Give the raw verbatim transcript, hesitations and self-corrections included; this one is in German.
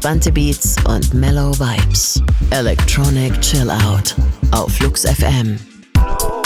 Entspannte Beats und mellow Vibes. Electronic Chill Out auf Flux F M.